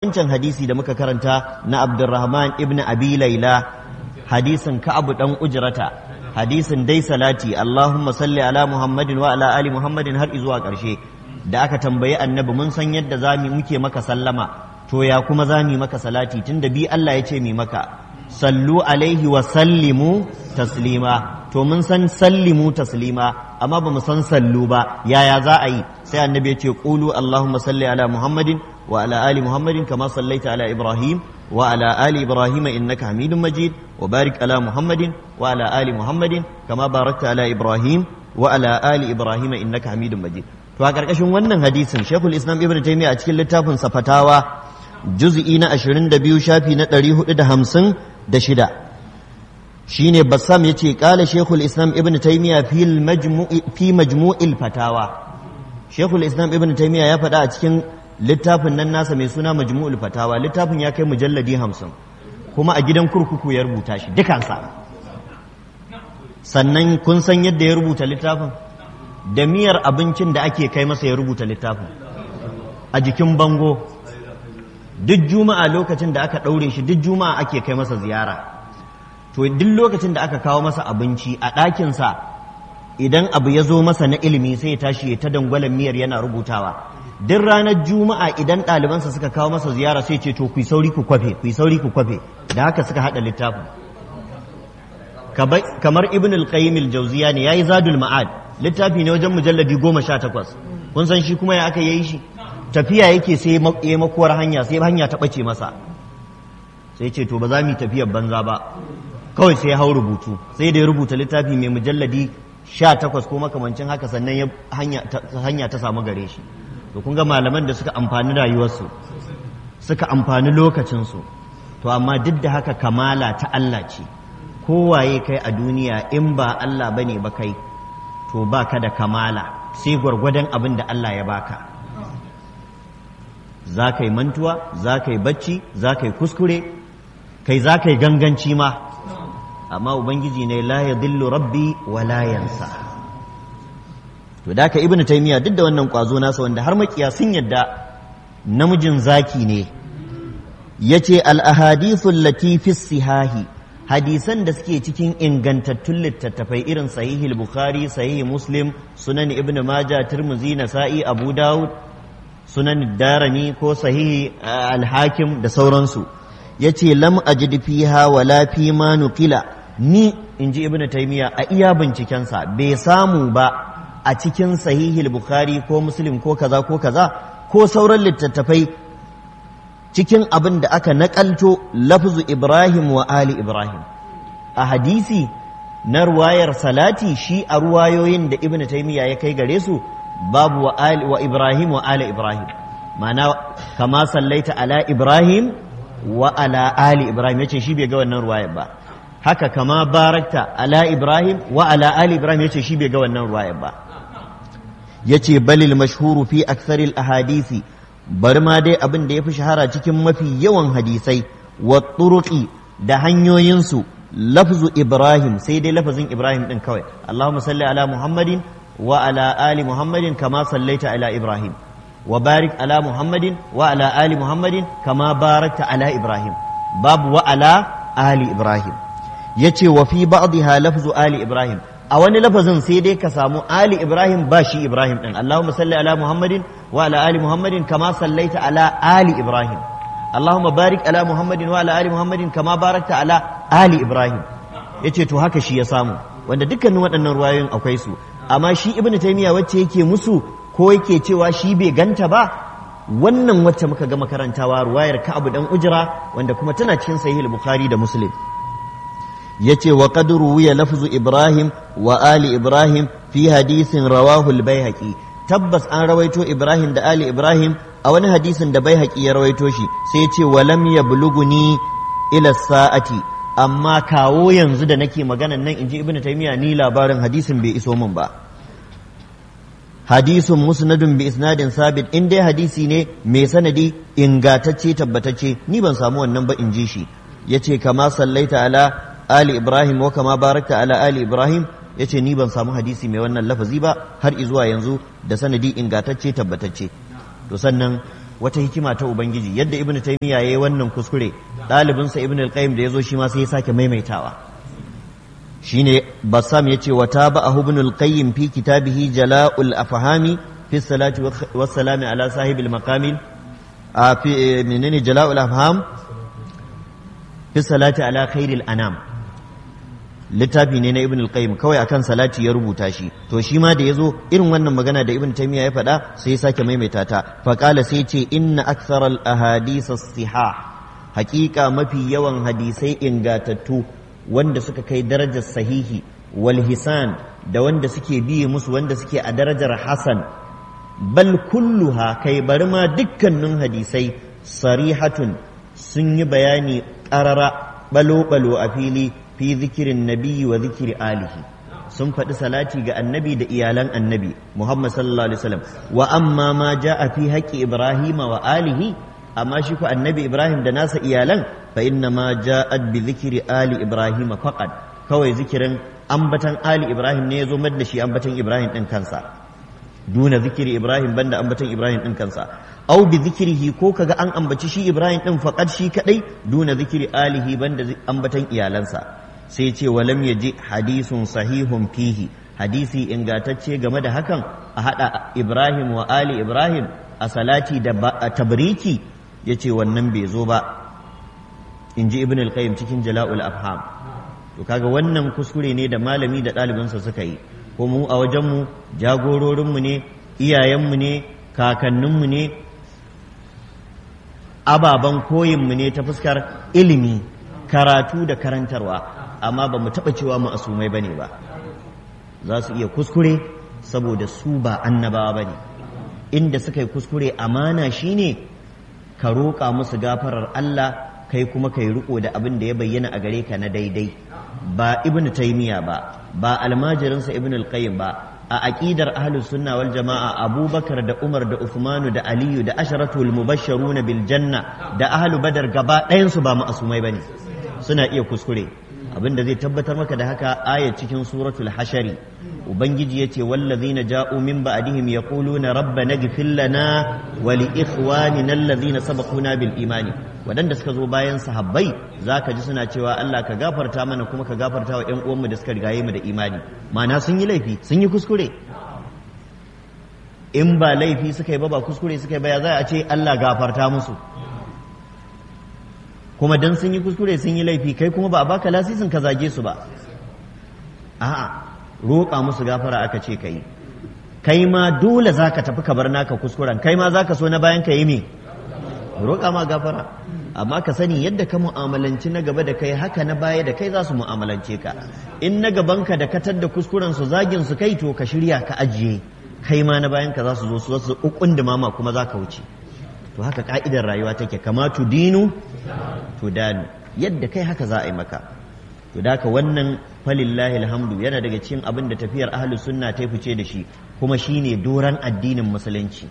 wancan hadisi da muka karanta na Abdurrahman ibn Abi Layla, hadisin Ka'ab dan Ujrata, hadisin dai salati Allahumma salli ala Muhammadin wa ala ali Muhammadin har zuwa ƙarshe, da aka tambayi annabi mun san yadda muke maka sallama, to ya kuma zami maka salati tunda bi Allah ya ce mi maka sallu alaihi wa sallimu taslima, to mun san sallimu taslima amma ba mu san sallu ba, yaya za a yi? sai annabi ya ce qulu Allahumma salli ala Muhammadin wa ala ali Muhammadin kama sallaita ala Ibrahim wa ala ali Ibrahim innaka Hamidum Majid wa barik ala Muhammadin wa ala ali Muhammadin kama barakta ala Ibrahim wa ala ali Ibrahim innaka Hamidum Majid. To a karkashin wannan hadisin Sheikhul Islam Ibn Taymiyyah a cikin littafin sa Fatawa juz'i na 22 shafi na 456 shine Bassam yace qala Sheikhul Islam Ibn Taymiyyah fi majmu'il fatawa. Sheikhul Islam Ibn Taymiyyah ya faɗa a cikin littafin nan nasa mai suna Majmu'ul Fatawa, littafin ya kai mujalladi 50 kuma a gidan kurkuku ya rubuta shi dukansa. Sannan kun san yadda ya rubuta littafin? Da miyar abincin da ake kai masa ya rubuta littafin a jikin bango. Duk juma'a lokacin da aka ɗaure shi, duk juma'a ake kai masa ziyara, to duk lokacin da aka kawo masa abinci a ɗakinsa, idan abu ya zo masa na ilimi sai ya tashi ya ta dangwalen miyar yana rubutawa. Duk ranar juma'a idan ɗalibansa suka kawo masa ziyara sai ce to ku sauri ku kwafe, ku sauri ku kwafe, da haka suka haɗa littafin. Kamar Ibn al-Qayyim al-Jawziya ne yayi Zadul Ma'ad, littafi ne wajen mujalladi 18. Kun san shi kuma ya aka yi shi? Tafiya yake sai ya makuwar hanya, sai hanya ta ɓace masa, sai ce to ba za mu yi tafiyar banza ba, kawai sai ya hau rubutu, sai da ya rubuta littafi mai mujalladi 18 ko makamancin haka, sannan hanya ta samu gare shi. To kun ga malaman da suka amfani rayuwarsu, suka amfani lokacinsu, to amma duk da haka kamala ta Allah ce. Kowaye kai a duniya in ba Allah bane ba kai, to baka da kamala sai gwargwadon abin da Allah ya baka. Za ka yi mantuwa, za ka yi bacci, za ka yi kuskure, kai za ka yi ganganci ma, amma Ubangiji ne la ya dillu rabbi wa la yansa. To da ka Ibn Taymiyyah duk da wannan kwazo nasa wanda har makiya sun yadda namijin zaki ne, yace al-ahadithul lati fi sihahi, hadisan da suke cikin ingantattun littattafai irin sahihul Bukhari, sahih Muslim, sunan Ibn Majah, Tirmidhi, Nasa'i, Abu Dawud, sunan Darimi ko sahih al-Hakim da sauransu, yace lam ajid fiha wala fi ma nuqila, ni inji Ibn Taymiyyah a iya bincikensa bai samu ba a cikin sahihul Bukhari ko Muslim ko kaza ko sauran littattafai cikin abin da aka nakalto lafzu Ibrahim wa ali Ibrahim. A hadisi na ruwayar salati, shi a ruwayoyin da Ibn Taymiyyah ya kai gare su babu wa Ibrahim wa ali Ibrahim, ma'ana kama sallaita ala Ibrahim wa ala ali Ibrahim, yace shi bai ga wannan ruwayar ba. Haka kama barakta ala Ibrahim wa ala ali Ibrahim, yace shi bai ga wannan ruwayar ba. Yace balil mashhuru fi aktharil ahadisi, bari ma dai abin da yafi shahara cikin mafi yawan hadisai, wa turuqi da hanyoyinsu, lafzu Ibrahim, sai dai lafazin Ibrahim din kawai, Allahumma salli ala Muhammadin wa ala ali Muhammadin kama sallaita ala Ibrahim wa barik ala Muhammadin wa ala ali Muhammadin kama barakta ala Ibrahim, babu wa ala ali Ibrahim. Yace wa fi ba'dha lafzu ali Ibrahim, a wani lafazin sai dai ka samu ali Ibrahim ba shi Ibrahim din, Allahumma salli ala Muhammadin wa ala ali Muhammadin kama sallaita ala ali Ibrahim, Allahumma barik ala Muhammadin wa ala ali Muhammadin kama barakta ala ali Ibrahim. Yace to haka shi ya samu, wanda dukkanin waɗannan ruwayoyin akwai su, amma shi Ibn Taymiyyah wacce yake musu ko yake cewa shi bai ganta ba, wannan wacce muka gama karantawa ruwayar Ka'ab dan Ujra, wanda kuma tana cikin sahih Bukhari da Muslim. Yace wa qad ruwiya lafzu Ibrahim wa ali Ibrahim fi hadisin rawahu al-Baihaqi, tabbas an rawaito Ibrahim da ali Ibrahim a wani hadisin da Baihaqi ya rawaito shi. Sai yace wa lam yablughuni ila sa'ati, amma kawo yanzu da nake maganan nan inji Ibn Taymiyyah ni labarin hadisin bai iso min ba. Hadisun musnadun bi isnadin sabit, in dai hadisi ne mai sanadi ingatacce tabbatacce, ni ban samu wannan ba inji shi. Yace kama sallaita ala ali Ibrahim wa kama barakta ala ali Ibrahim, yace ni ban samu hadisi mai wannan lafazi ba har izuwa yanzu da sanadi ingatacce tabbatacce. To sannan wata hikima ta ubangiji yadda ibn taymiya yayi wannan kuskure ɗalibinsa ibn al-qayyim da yazo shi ma sai ya sake maimaitawa shine bassam yace wa tabahu ibn al-qayyim fi kitabihi jala'ul afhami fi salati was salami ala sahibil maqamil fi menene jala'ul afham fi salati ala khairil anam littafi ne na ibn al-qayyim kawai akan salati ya rubuta shi to shi ma da yazo irin wannan magana da ibn taymiya ya faɗa sai ya sake maimaita ta fa qala sai ce inna akthara al-ahadith as-sihah haqiqa mafi yawan hadisai ingatattu wanda suka kai darajar sahihi wal hisan da wanda suke biye musu wanda suke a darajar hasan bal kulluha kai bari ma dukkanin hadisai sarihatun sun yi bayani qarara balo a fili fi zikirin nabiyyi wa zikiri alihi sun faɗi salati ga annabi da iyalan annabi Muhammad sallallahu alaihi wasallam wa amma ma ja'a fi haqqi ibrahima wa alihi amma shi ko annabi ibrahim da nasa iyalan fa inna ma ja'at bi zikri ali ibrahima faqat kawai zikirin ambatan ali ibrahim ne yazo madda shi ambatan ibrahim din kansa duna zikiri ibrahim banda ambatan ibrahim din kansa au bi zikrihi ko kaga an ambaci shi ibrahim din faqat shi kadai duna zikri alihi banda ambatan iyalansa sai ce walam yaji hadisun sahihun fihi hadisi ingantacce game da hakan a hada ibrahim wa ali ibrahim a salati da tabriki yace wannan bai zo ba inji ibn al-qayyim cikin jala'ul afham to kaga wannan kuskure ne da malami da ɗalibinsa suka yi ko mu a wajenmu jagororinmu ne iyayenmu ne kakanninmu ne ababen koyinmu ne ta fuskar ilimi karatu da karantarwa amma ba mu taɓa cewa ma'asumai ba ne ba za su iya kuskure saboda su ba annabawa ba ne inda suka yi kuskure amana shine ka roƙa musu gafarar Allah kai kuma kai riko da abin da ya bayyana a gare ka na daidai ba ibn taymiya ba almajirinsa ibn al-qayyim ba a aqidar ahlus sunna wal jamaa abubakar da umar da uthman da aliyu da asharatul mubashsharuna bil janna da ahlu badar gaba ɗayan su ba ma'asumai bane suna iya kuskure abinda zai tabbatar maka da haka ayat cikin suratul hashari ubangiji yace wallazina ja'u min ba'dihim yaquluna rabbana ighfir lana wa li ikhwanina alladhina sabaquna bil imani wadanda suka zo bayan sahabbai zaka ji suna cewa Allah ka gafarta mana kuma ka gafarta wa ƴan uwanmu da suka rigaye mu da imani ma'ana sun yi laifi sun yi kuskure in ba laifi suka yi ba kuskure suka yi ba ya za a ce Allah gafarta musu kuma dan sun yi kuskure sun yi laifi kai kuma ba a baka lasisin ka zage su ba a'a roƙa musu gafara aka ce kai kai ma dole zaka tafi ka bar naka kuskuren kai ma zaka so na bayan ka yi me roƙa ma gafara amma ka sani yadda ka mu'amalanci na gaba da kai haka na baya da kai za su mu'amalance ka in na gabanka da katar da kuskuren su zagin su kai to ka shirya ka ajiye kai ma na bayan ka za su zo su ukunduma ma kuma za ka wuce to haka ka'idar rayuwa take kama tudinu tudanu yadda kai haka za a yi maka to da wannan falillahi alhamdu yana daga cikin abin da tafiyar ahlus sunna ta fice da shi kuma shine doran addinin musulunci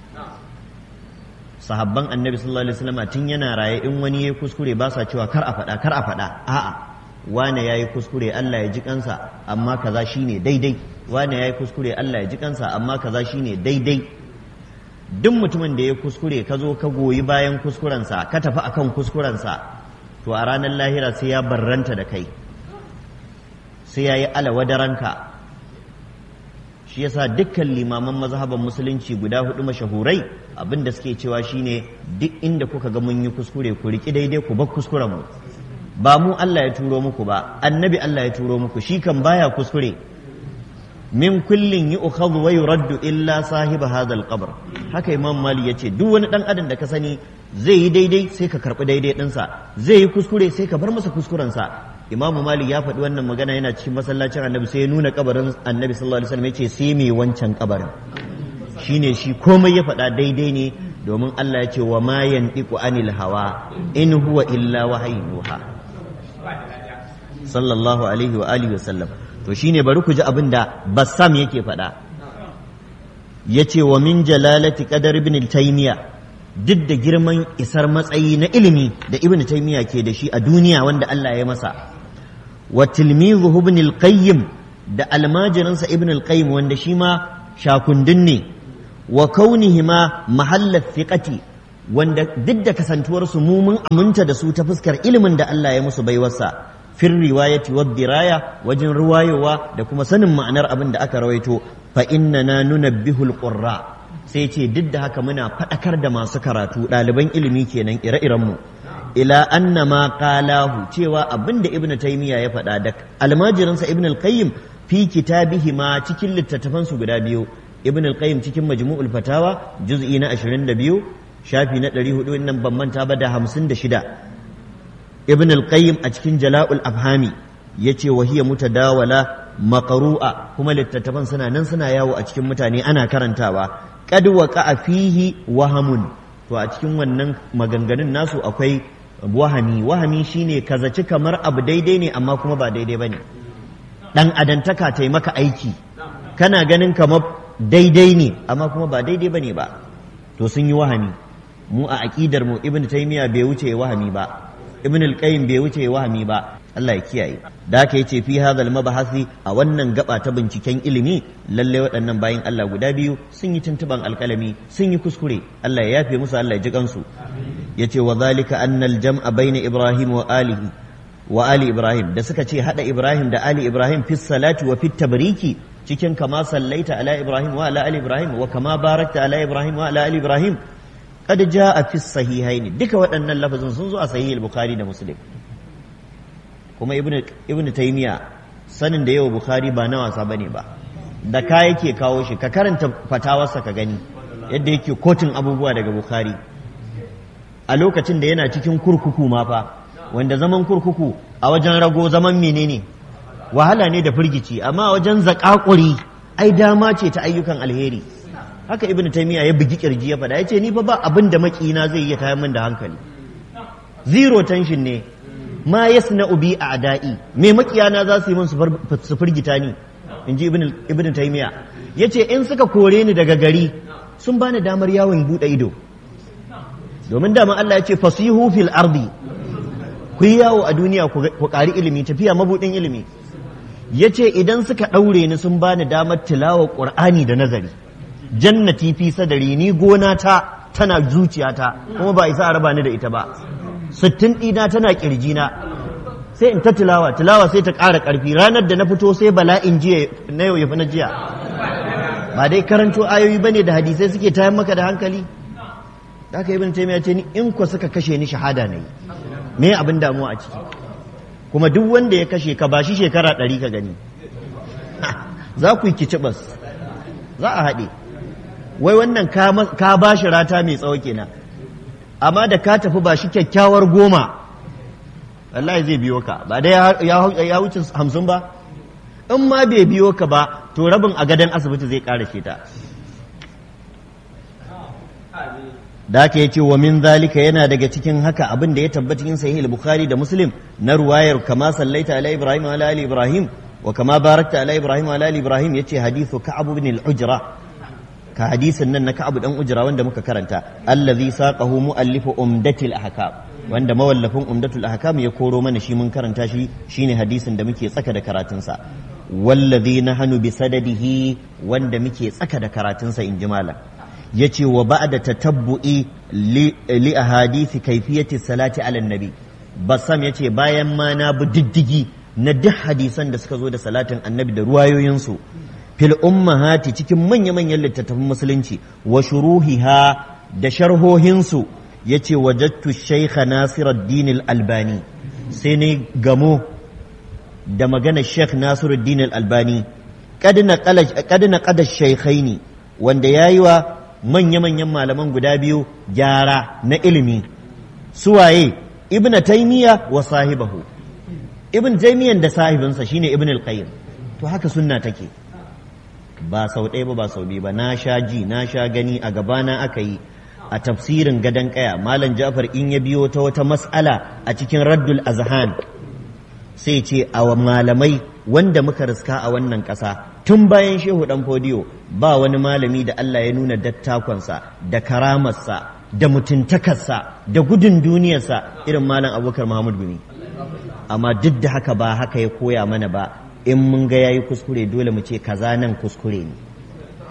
sahabban annabi sallallahu alaihi wasallam tun yana raye in wani yayi kuskure ba sa cewa kar a faɗa a'a wane yayi kuskure Allah ya ji kansa amma kaza shine daidai wane yayi kuskure Allah ya ji kansa amma kaza shine daidai duk mutumin da ya kuskure ka zo ka goyi bayan kuskurensa ka tafi akan kuskurensa to a ranar lahira sai ya barranta da kai sai ya yi alawadaranka shi yasa dukkan limaman mazhaban musulunci guda hudu mashahurai abinda suke cewa shine duk inda kuka ga mun yi kuskure ku riki daidai ku bar kuskuren mu ba mu Allah ya turo muku ba annabi Allah ya turo muku shi kan baya kuskure min kullin yu'khadhu wa yuraddu illa sahiba hadha al-qabr haka imam mali yace duk wani dan adam da ka sani zai yi daidai sai ka karbi daidai dinsa zai yi kuskure sai ka bar masa kuskuren sa imam mali ya faɗi wannan magana yana cikin masallacin annabi sai ya nuna kabarin annabi sallallahu alaihi wasallam yace sai me wancan kabarin shine shi komai ya faɗa daidai ne domin Allah ya ce wa ma yantiqu anil hawa in huwa illa wahyuha sallallahu alaihi wa alihi wasallam to shine bari ku ji abin da Bassam yake faɗa yace wa min jalalati qadar ibn taymiya duk da girman isar matsayi na ilimi da ibn taymiya ke da shi a duniya wanda Allah ya masa wa tilmizuhu ibn al-qayyim da almajirinsa ibn al-qayyim wanda shi ma shakundin ne wa kaunihima mahallat thiqati wanda duk da kasantuwarsu mu mun aminta da su ta fuskar ilimin da Allah ya musu baiwarsa fir riwayati wad diraya wajen ruwayowa da kuma sanin ma'anar abin da aka rawaito fa innana nunabbihul qurra sai ce duk da haka muna faɗakar da masu karatu ɗaliban ilimi kenan ire-iren mu ila anna ma qalahu cewa abinda ibnu taymiya ya faɗa da almajirinsa ibnu al-qayyim fi kitabihi ma cikin littattafan su guda biyu ibnu al-qayyim cikin majmu'ul fatawa juz'i na 22 shafi na 400 nan ban manta ba da 56 ibnu al-qayyim a cikin jala'ul afhami yace wa hiya mutadawala maqru'a kuma littattafan suna nan suna yawo a cikin mutane ana karantawa qad waqa'a fihi wahamun to a cikin wannan maganganun nasu akwai wahami shine ka zaci kamar abu daidai ne amma kuma ba daidai bane dan adantaka ta yi maka aiki kana ganin kamar daidai ne amma kuma ba daidai bane ba to sun yi wahami mu a aqidar mu ibnu taymiya bai wuce wahami ba ibnu al-qayyim bai wuce wahami ba Allah ya kiyaye da haka yace fi hadhal mabahasi a wannan gaba ta binciken ilimi lalle waɗannan bayin Allah guda biyu sun yi tuntuban alƙalami sun yi kuskure Allah ya yafe musu Allah ya ji kansu yace wa zalika anna al-jam'a bayna ibrahim wa ali ibrahim da suka ce hada ibrahim da ali ibrahim fi salati wa fi tabriki cikin kama sallaita ala ibrahim wa ala ali ibrahim wa kama barakta ala ibrahim wa ala ali ibrahim qad jaa fi sahihain duka waɗannan lafazin sun zo a sahih al-bukhari da muslim kuma ibnu taymiya sanin da yau bukhari ba na wasa bane ba da ka yake kawo shi ka karanta fatawarsa ka gani yadda yake kotun abubuwa daga bukhari a lokacin da yana cikin kurkuku ma fa wanda zaman kurkuku a wajen rago zaman menene wahala ne da firgici amma a wajen zakakuri ai dama ce ta ayyukan alheri haka ibnu taymiya ya bugi kirji ya faɗa yace ni fa ba abin da makina zai iya tayar min da hankali zero tension ne ma yasna'u bi a'da'i me makiyana za su yi min su firgita ni inji ibnu taymiya yace in suka kore ni daga gari sun bani damar yawon bude ido domin dama Allah ya ce fasihu fil ardi ku yi yawo a duniya ku ƙari ilimi tafiya mabudin ilimi yace idan suka ɗaure ni sun bani damar tilawa qur'ani da nazari jannati fi sadari ni gona ta tana zuciyata kuma ba isa a raba ni da ita ba 60 ɗina tana ƙirjina sai in ta tilawa sai ta ƙara ƙarfi ranar da na fito sai bala'in jiya na yau ya fi na jiya ba dai karanto ayoyi bane da hadisai suke tayar maka da hankali da aka ibn taymiya ce ni in ku suka kashe ni shahada nayi me abin damuwa a ciki kuma duk wanda ya kashe ka bashi shekara 100 ka gani za ku yi kicibas za a haɗe wai wannan ka bashi rata mai tsawo kenan amma da ka tafi ba shi kyakkyawar 10 wallahi zai biyo ka ba dai ya wuce 50 ba in ma bai biyo ka ba to rabin a gadon asibiti zai ƙarashe ta da aka yace wa min zalika yana daga cikin haka abin da ya tabbata cikin sahih al-bukhari da muslim na ruwayar kama sallaita ala ibrahim wa ala ali ibrahim wa kama barakta ala ibrahim wa ala ali ibrahim yace hadithu ka'ab ibn al-ujra ka hadisin nan na ka'ab dan ujra wanda muka karanta allazi saqahu muallifu umdatil ahkam wanda mawallafin umdatul ahkam ya koro mana shi mun karanta shi shine hadisin da muke tsaka da karatun sa wallazi nahnu bi sadadihi wanda muke tsaka da karatun sa inji malam yace wa ba'da tatabbu'i li ahadisi kayfiyati salati ala nabi basam yace bayan ma na bi diddigi na duk hadisan da suka zo da salatin annabi da ruwayoyin su fil ummahati cikin manya-manyan littattafan musulunci wa shuruhiha da sharhohin su yace wajadtu shaykha Nasiruddin al-Albani sai ne gamo da magana Sheikh Nasiruddin al-Albani kad naqada shaykhaini wanda yayi wa manya-manyan malaman guda biyu gyara na ilimi suwaye ibn taymiya wa sahibahu ibn taymiyan da sahibinsa shine ibn al-qayyim to haka sunna take ba sau ɗaya ba sau biyu ba na sha ji na sha gani a gabana aka yi a tafsirin gadon kaya malam ja'far in ya biyo ta wata mas'ala a cikin raddul azhan sai ce a malamai wanda muka riska a wannan ƙasa tun bayan shehu dan fodiyo ba wani malami da Allah ya nuna dattakonsa da karamarsa da mutuntakarsa da gudun duniyarsa irin malam abubakar mahmud gumi amma duk da haka ba haka ya koya mana ba in mun ga yayi kuskure dole mu ce kaza nan kuskure ne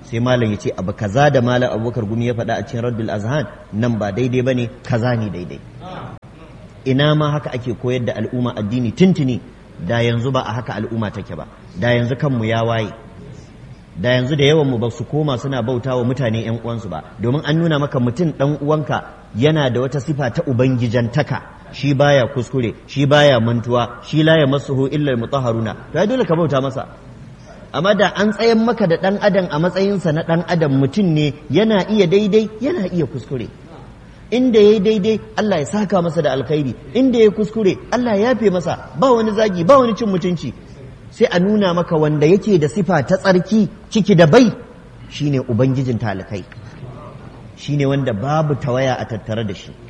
sai malam ya ce abu kaza da malam Abubakar Gumi ya faɗa a cikin Raddul Azhan nan ba daidai bane, kaza ne daidai. Ina ma haka ake koyar da al'umma addini tuntuni, da yanzu ba a haka al'umma take ba, da yanzu kanmu ya waye, da yanzu da yawan mu ba su koma suna bauta wa mutane ƴan uwansu ba, domin an nuna maka mutum ɗan uwanka yana da wata sifa ta ubangijantaka, shi baya kuskure, shi baya mantuwa, shi la yamassuhu illa almutahharuna, to dole ka bauta masa. Amma da an tsayan maka da ɗan adam a matsayinsa na ɗan adam, mutum ne, yana iya daidai yana iya kuskure. Inda ya yi daidai Allah ya saka masa da alkhairi, inda ya kuskure Allah ya yafe masa, ba wani zagi ba wani cin mutunci. Sai a nuna maka wanda yake da sifa ta tsarki ciki da bai shine ubangijin talikai, shine wanda babu tawaya a tattare da shi.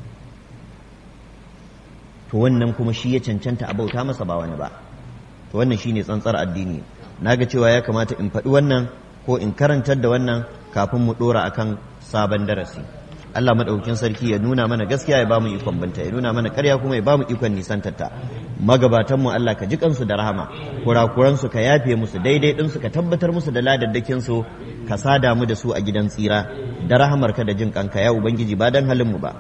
To wannan kuma shi ya cancanta a bauta masa ba wani ba. To wannan shine tsantsar addini. Naga cewa ya kamata in faɗi wannan ko in karantar da wannan kafin mu ɗora akan sabon darasi. Allah madaukakin sarki ya nuna mana gaskiya ya bamu ikon banta, ya nuna mana ƙarya kuma ya bamu ikon nisantarta. Magabatan mu Allah ka ji kansu da rahama, kurakuran su ka yafe musu, daidai din su ka tabbatar musu da ladaddakin su, ka sada mu da su a gidan tsira da rahamarka da jin kanka ya ubangiji, ba dan halin mu ba.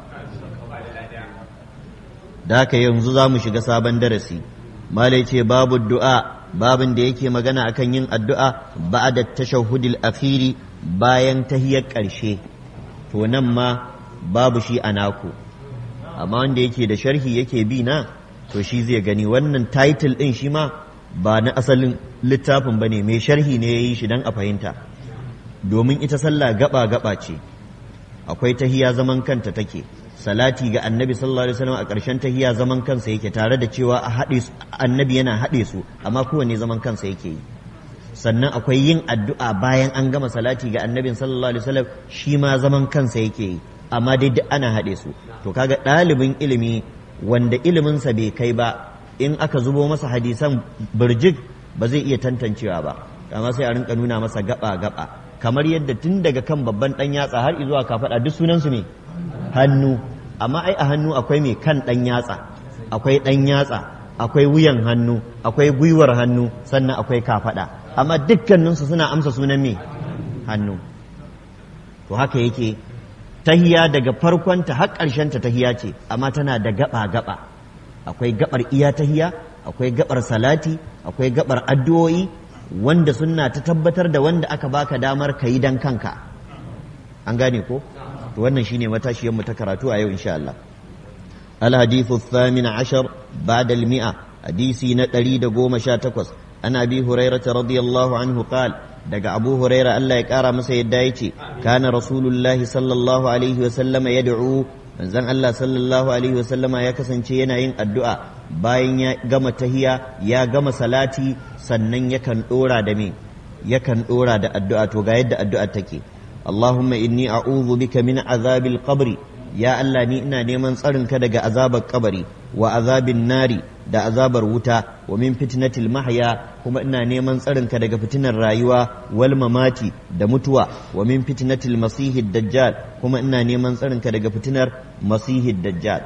Da haka yanzu za mu shiga sabon darasi. Malai ce babu du'a, babin da yake magana akan yin addu'a ba'da tashahhudil akhiri, bayan tahiyar ƙarshe. To nan ma babu shi a naku, amma wanda yake da sharhi yake bi na, to shi zai gani wannan title ɗin shi ma ba na asalin littafin ba ne, mai sharhi ne ya yi shi don a fahimta. Domin ita sallah gaba-gaba ce, akwai tahiya zaman kanta take, salati ga annabi sallallahu alaihi wasallam a ƙarshen tahiya zaman kansa yake, tare da cewa annabi yana haɗe su, amma kowanne zaman kansa yake yi. Sannan akwai yin addu'a bayan an gama salati ga annabin sallallahu alaihi wasallam, shi ma zaman kansa yake yi, amma dai duk ana haɗe su. To kaga ɗalibin ilimi wanda iliminsa bai kai ba, in aka zubo masa hadisan birjik ba zai iya tantancewa ba, amma sai a rinka nuna masa gaba-gaba, kamar yadda tun daga kan babban ɗan yatsa har zuwa kafaɗa duk sunansu ne hannu. Amma ai a hannu akwai mai kan ɗan yatsa, akwai ɗan yatsa, akwai wuyan hannu, akwai gwiwar hannu, sannan akwai kafaɗa, amma dukkaninsu suna amsa sunan me hannu. To haka yake tahiya daga farkonta har ƙarshenta tahiya ce, amma tana da gaba-gaba. Akwai gabar iya tahiya, akwai gabar salati, akwai gabar addu'o'i, wanda sunna ta tabbatar da wanda aka baka damar ka yi dan kanka. An gane ko? To wannan shine matashiyar mu ta karatu a yau insha Allah. الحديث الثامن عشر بعد المئة حديثي نتريد قوم شاتكوس عن أبي هريرة رضي الله عنه قال دق أبو هريرة ألا يكارى مسيد دايتي كان رسول الله صلى الله عليه وسلم يدعو manzon Allah sallallahu alaihi wasallama ya kasance yana yin addu'a bayan ya gama tahiya ya gama salati, sannan yakan dora da addu'a. To ga yadda addu'a take: Allahumma inni a'udhu bika min azabil qabri, ya Allah ni ina neman tsarinka daga azabar kabari, wa azabin nari da azabar wuta, wa min fitnatil mahya kuma ina neman tsarinka daga fitinar rayuwa, wal mamati da mutuwa, wa min fitnatil masihid dajjal kuma ina neman tsarinka daga fitinar masihid dajjal.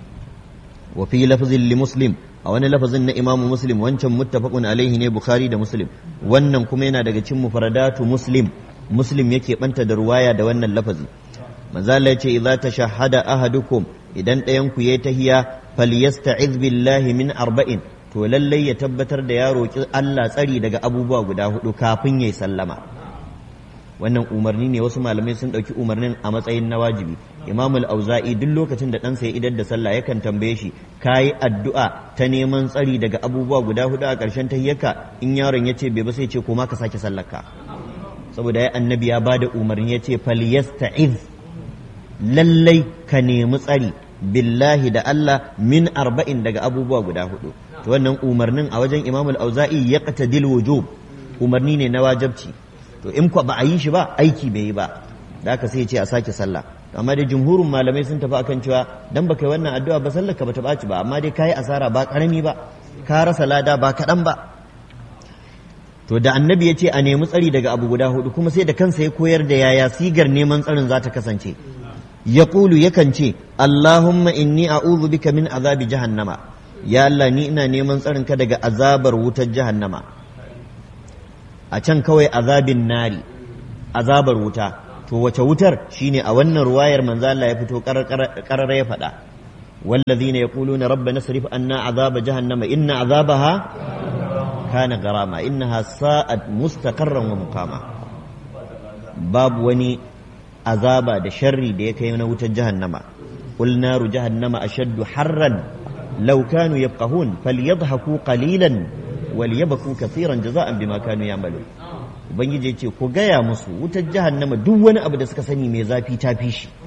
Wa fi lafzin li muslim, a wani lafazin na imamu muslim, wancan muttafaqun alaihi ne bukhari da muslim, wannan kuma yana daga cikin mufradatu muslim yake banta da ruwaya da wannan lafazi. manzala ya ce idza tashahhada ahadukum, idan ɗayan ku yayi tahiya, falyasta'iz billahi min arba'in, to lallai ya tabbatar da ya roki Allah tsari daga abubuwa guda hudu kafin yayi sallama. Wannan umarni ne, wasu malamai sun ɗauki umarnin a matsayin na wajibi. Imam al-Auza'i duk lokacin da ɗansa ya idar da sallah yakan tambaye shi, kayi addu'a ta neman tsari daga abubuwa guda hudu a ƙarshen tahiyyarka? In yaron ya ce bai ba, sai ce koma ka sake sallarka, saboda ya annabi ya bada umarni ya ce falyasta'iz, lallai ka nemi tsari billahi da Allah min arba'in daga abubuwa guda hudu. To wannan umarnin a wajen Imam al-Auza'i ya qatadil wujub, umarni ne na wajibci. To in ko ba a yi shi ba, aiki bai yi ba, da haka sai ya ce a sake sallah. Amma dai jumhurin malamai sun tafi akan cewa dan baka yi wannan addu'a ba, sallar ka bata baci ba, amma dai kayi asara ba karami ba, ka rasa lada ba kaɗan ba. To da annabi ya ce a nemi tsari daga abu guda hudu, kuma sai da kansa ya koyar da yaya sigar neman tsarin za ta kasance. Yaqulu, yakan ce Allahumma inni a'udhu bika min azabi jahannama, ya Allah ni ina neman tsarin ka daga azabar wutar jahannama. A can kawai azabin nari, azabar wuta. To wace wutar? Shine a wannan ruwayar manzo Allah ya fito karar ya faɗa, wallazina yaquluna rabbana sarif anna azaba jahannama inna azabaha kana garama innaha sa'at mustaqarran wa muqama. Babu wani azaba da sharri da ya kai na wutar jahannama. qul naru jahannama ashaddu harran law kanu yafqahun falyadhaku qalilan walyabku kathiran jaza'an bima kanu ya'malun. Ubangiji ya ce ku gaya musu wutar jahannama duk wani abu da suka sani mai zafi ta fi shi.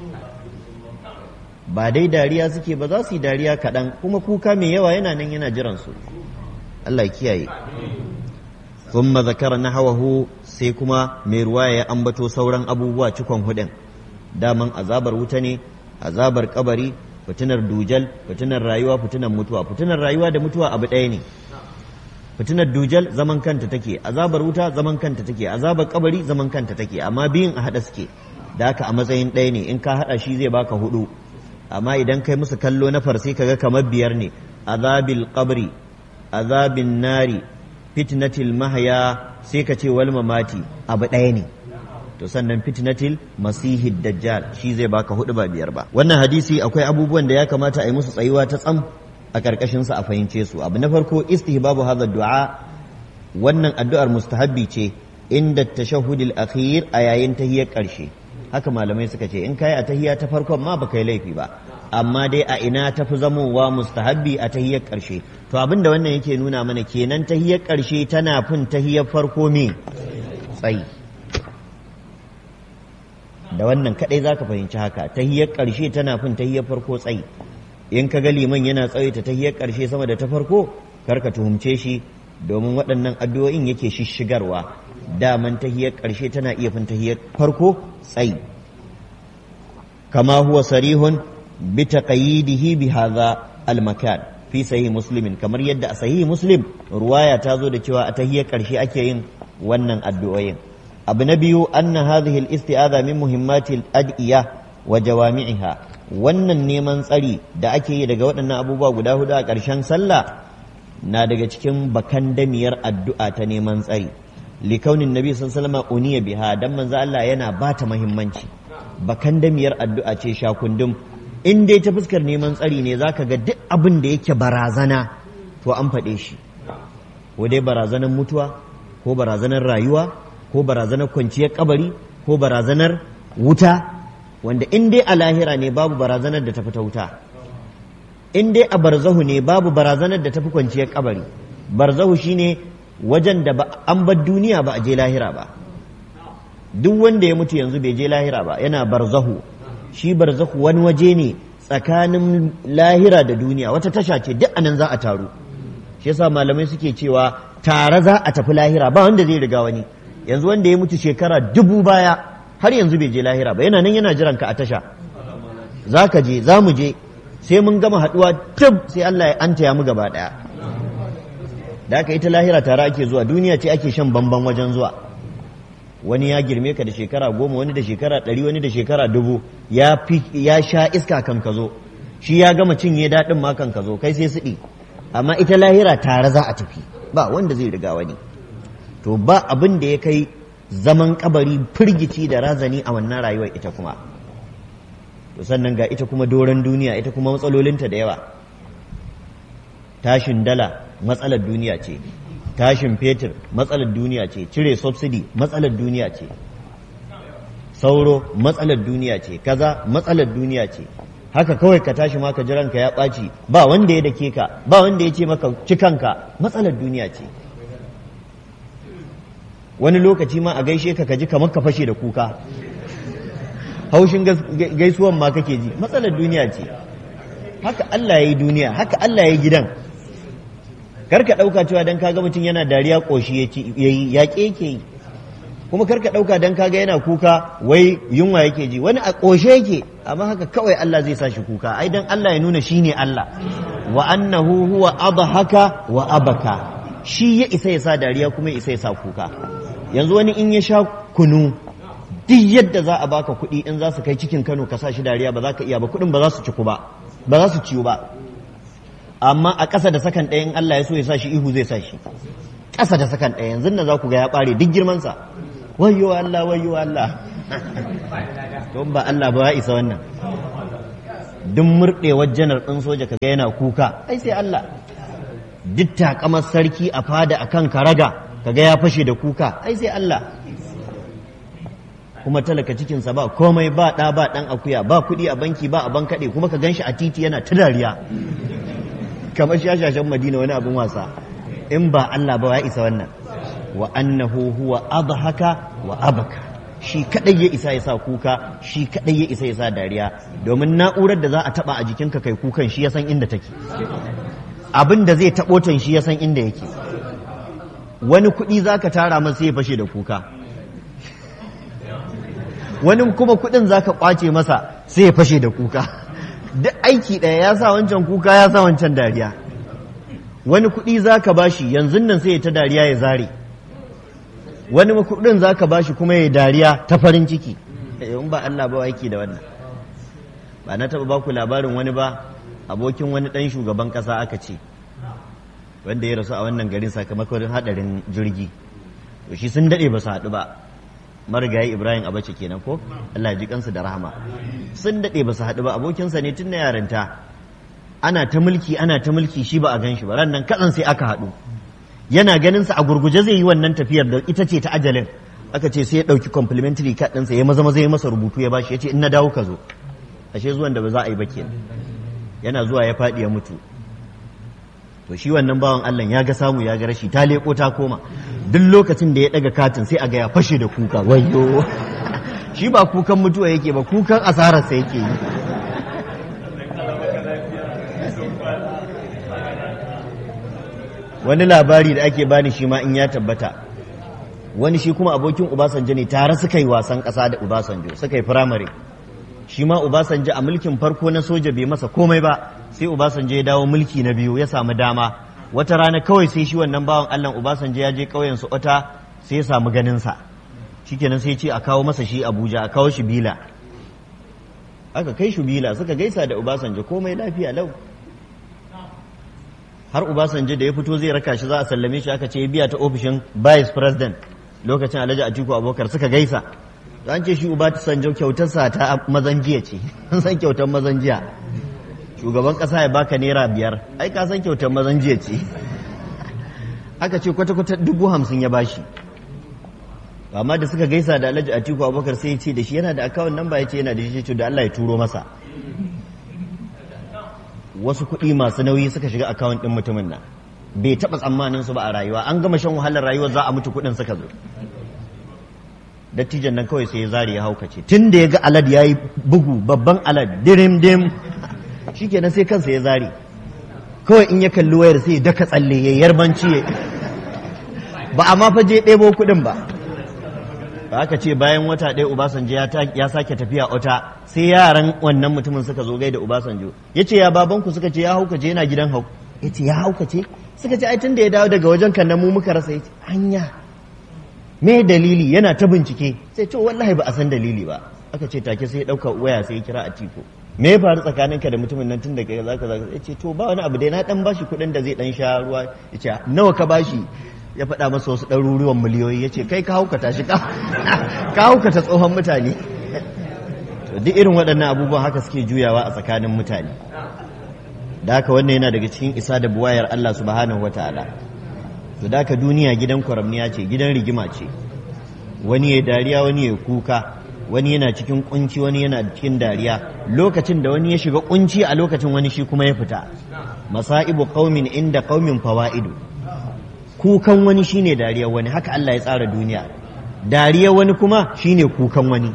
Ba dai dariya suke ba, za su yi dariya kaɗan, kuma kuka mai yawa yana nan yana jiran su. Allah ya kiyaye. Thumma zakara nahawahu, sai kuma mai ruwaya ya ambato sauran abubuwa cikon hudin. Daman azabar wuta ne, azabar kabari, fitinar dujal, fitinar rayuwa, fitinar mutuwa. Fitinar rayuwa da mutuwa abu ɗaya ne. Fitinar dujal zaman kanta take, azabar wuta zaman kanta take, azabar kabari zaman kanta take, amma biyun a haɗa suke. Da haka a matsayin ɗaya ne, in ka haɗa shi zai baka hudu. Amma idan kai musu kallo na farsi kaga kamar biyar ne. Azabil qabri, azabin nari, fitnatil mahya, sai ka ce wal mamati abu ɗaya ne. To sannan fitnatil masihid dajjal shi zai baka hudu ba biyar ba. Wannan hadisi akwai abubuwan da ya kamata a yi musu tsayuwa ta tsam a karkashin sa a fahimce su. Abu na farko istihbabu hadha du'a, wannan addu'ar mustahabbi ce inda tashahhudil akhir a yayin tahiyyar karshe. Haka malamai suka ce in kai a tahiyya ta farkon ma baka yi laifi ba, amma dai a ina tafi zamowa mustahabbi a tahiyyar karshe. To abinda wannan yake nuna mana kenan tahiyyar karshe tana fin tahiyyar farko me tsayi. Da wannan kadai zaka fahimci haka, tahiyyar karshe tana fin tahiyyar farko tsayi. In ka ga liman yana tsawaita tahiyyar karshe sama da ta farko, karka tuhumce shi, domin waɗannan addu'o'in yake shishigarwa. Daman tahiyyar karshe tana iya fin tahiyyar farko tsayi. Kama huwa sarihun bi taqayyidihi bi hadha al-makan fi sahih muslimin, kamar yadda a sahih muslim ruwaya ta zo da cewa a tahiyyar karshe ake yin wannan addu'o'in. Abu na biyu, anna hadhihi al-isti'adha min muhimmati al-ad'iyah wa jawami'iha, wannan neman tsari da ake yi daga waɗannan abubuwa guda hudu a ƙarshen sallah na daga cikin bakandamiyar addu'a ta neman tsari. Likaunin nabi sallallahu alaihi wasallam uniya biha, dan manzo Allah yana bata muhimmanci. Bakandamiyar addu'a ce shakundum. In dai ta fuskar neman tsari ne zaka ga duk abin da yake barazana to an faɗe shi. Ko dai barazanar mutuwa, ko barazanar rayuwa, ko barazanar kwanciyar kabari, ko barazanar wuta, wanda in dai a lahira ne babu barazanar da tafi ta wuta. In dai a barzahu ne babu barazanar da tafi kwanciyar kabari. Barzahu shine wajen da an bar duniya ba a je lahira ba. Duk wanda ya mutu yanzu bai je lahira ba yana barzahu. Shi barzahu wani waje ne tsakanin lahira da duniya, wata tasha ce duk anan za a taru. Shi yasa malamai suke cewa tare za a tafi lahira, ba wanda zai riga wani. Yanzu wanda ya mutu shekara 1000 baya har yanzu bai je lahira ba, yana nan yana jiran ka a tasha. Za ka je, za mu je, sai mun gama haɗuwa tab sai Allah ya antaya mu gaba ɗaya. Da aka ita lahira tare ake zuwa, duniya ce ake shan bamban wajen zuwa. Wani ya girme ka da shekara 10, wani da shekara 100, wani da shekara 1000, ya sha iska kan ka zo, shi ya gama cinye daɗin ma kan ka zo, kai sai siɗi. Amma ita lahira tare za a tafi, ba wanda zai riga wani. To ba abin da ya kai zaman kabari firgici da razani a wannan rayuwar ita kuma. To sannan ga ita kuma doron duniya, ita kuma matsalolinta da yawa. Tashin dala matsalar duniya ce, tashin fetur matsalar duniya ce, cire subsidy matsalar duniya ce, sauro matsalar duniya ce, kaza matsalar duniya ce. Haka kawai ka tashi ma ka ji ranka ya ɓaci, ba wanda ya dake ka, ba wanda ya ce maka cikanka, matsalar duniya ce. Wani lokaci ma a gaishe ka ji kamar ka fashe da kuka, haushin gaisuwan ma kake ji, matsalar duniya ce. Haka Allah ya yi duniya, haka Allah ya yi gidan. Karka ɗauka cewa don kaga mutum yana dariya ƙoshi yayi yaƙe yake yi, kuma karka ɗauka don kaga yana kuka wai yunwa yake ji, wani a ƙoshe yake, amma haka kawai Allah zai sa shi kuka, ai don Allah ya nuna shi ne Allah. Wa annahu huwa adhaka wa abaka, shi ya isa ya sa dariya kuma ya isa ya sa kuka. Yanzu wani in ya sha kunu, duk yadda za a baka kuɗi in za su kai cikin Kano ka sa shi dariya ba za ka iya ba, kuɗin ba za su ciku ba, ba za su ciyu ba. Amma a ƙasa da sakan ɗaya in Allah ya so ya sa shi ihu zai sa shi, ƙasa da sakan ɗaya yanzu nan za ku ga ya ɓare duk girmansa. wayyo Allah wayyo Allah to ba Allah ba ya isa wannan. Duk murɗewar janar ɗin soja kaga yana kuka ai sai Allah. Duk takamar sarki a fada akan karaga kaga ya fashe da kuka ai sai Allah. Kuma talaka cikinsa ba komai, ba ɗa ba ɗan akuya, ba kuɗi a banki ba a bankaɗe, kuma ka ganshi a titi yana ta dariya kamar shashashen Madina wani abin wasa. In ba Allah ba ya isa wannan. Wa annahu huwa adhaka wa abaka, shi kadai ya isa ya sa kuka, shi kadai ya isa ya sa dariya, domin na'urar da za a taba a jikinka kai kukan shi ya san inda take, abin da zai tabo tan shi ya san inda yake. Wani kuɗi zaka tara masa sai ya fashe da kuka, wani kuma kuɗin zaka kwace masa sai ya fashe da kuka. Duk aiki ɗaya, ya sa wancan kuka ya sa wancan dariya. Wani kuɗi zaka bashi yanzu nan sai ya ta dariya ya zare, wani kuɗin za ka ba shi kuma ya dariya ta farin ciki. In ba Allah ba yake da wannan. Ba na taɓa ba ku labarin wani ba, abokin wani ɗan shugaban ƙasa aka ce, wanda ya rasu a wannan garin sakamakon haɗarin jirgi. To shi sun daɗe ba su haɗu ba, marigayi Ibrahim Abace kenan ko Allah ji kansu da rahama. Sun daɗe ba su haɗu ba, abokinsa ne tun na yarinta. Ana ta mulki shi ba a gan shi ba, ran nan katsan sai aka haɗu. Yana ganin sa a gurguje zai yi wannan tafiyar da ita ce ta ajalin, aka ce sai ya ɗauki complimentary card ɗinsa ya maza ya masa rubutu ya bashi, ya ce in na dawo ka zo. Ashe zuwan da ba za a yi ba kenan. Yana zuwa ya faɗi ya mutu. To shi wannan bawan Allah ya ga samu ya ga rashi, ta leƙo ta koma, duk lokacin da ya ɗaga katin sai a ga ya fashe da kuka, wayyo. Shi ba kukan mutuwa yake ba, kukan asararsa yake yi. Wani labari da ake bani shi ma in ya tabbata, wani shi kuma abokin Obasanjo ne, tare suka yi wasan ƙasa da Obasanjo, suka yi firamare. Shi ma Obasanjo a mulkin farko na soja bai masa komai ba, sai Obasanjo ya dawo mulki na biyu ya samu dama. Wata rana kawai sai shi wannan bawan Allah Obasanjo ya je ƙauyen su Ota, sai ya samu ganinsa. Shikenan sai ya ce a kawo masa shi Abuja, a kawo shi Bila. Aka kai shi Bila, suka gaisa da Obasanjo, komai lafiya lau. Har Obasanjo da ya fito zai raka shi za a sallame shi, aka ce ya biya ta ofishin vice president lokacin Alhaji Atiku Abubakar, suka gaisa. An ce shi Obasanjo kyautarsa ta mazan jiya ce, an san kyautar mazan jiya. Shugaban kasa ya baka naira 5, ai ka san kyautar mazan jiya ce. Aka ce kwata-kwata 50,000 ya bashi. Amma da suka gaisa da Alhaji Atiku Abubakar sai ya ce da shi yana da account number, ya ce yana da shi, da Allah ya turo masa. Wasu kuɗi masu nauyi suka shiga akawun ɗin mutumin nan, bai taɓa tsammanin su ba a rayuwa. An gama shan wahalar rayuwar za a mutu, kuɗin suka zo. Dattijan nan kawai sai ya zari ya haukace, tun da ya ga alad ya yi bugu, babban alad dirim dim, shikenan sai kansa ya zari. Kawai in ya kalli wayar sai ya daka tsalle ya yarbanci ba a ma fa je ɗebo kuɗin ba. Ba aka ce bayan wata ɗaya Obasanjo ya sake tafiya Ota, sai yaran wannan mutumin suka zo gaida Obasanjo. Ya ce ya babanku? Suka ce ya haukace, yana gidan hau. Ya ce ya haukace? Suka ce ai tun da ya dawo daga wajen kan nan mu muka rasa. Ya ce hanya me dalili? Yana ta bincike. Sai to wallahi ba a san dalili ba. Aka ce take sai ya ɗauka waya sai ya kira Atiku. Me ya faru tsakaninka da mutumin nan tun da kai zaka? Ya ce to ba wani abu dai, na dan bashi kuɗin da zai dan sha ruwa. Ya ce nawa ka bashi? Ya faɗa masa wasu ɗaruruwan miliyoyi. Ya ce kai ka haukata shi, ka haukata tsohon mutane. Duk irin waɗannan abubuwan haka suke juyawa a tsakanin mutane. Da haka wannan yana daga cikin isa da buwayar Allah subhanahu wa ta'ala. Da haka duniya gidan kwaramniya ce, gidan rigima ce. Wani ya dariya, wani ya kuka, wani yana cikin kunci, wani yana cikin dariya. Lokacin da wani ya shiga kunci, a lokacin wani shi kuma ya fita. Masa'ibu qaumin inda qaumin fawaidu. Kukan wani shine dariyar wani, haka Allah ya tsara duniya. Dariyar wani kuma shine kukan wani.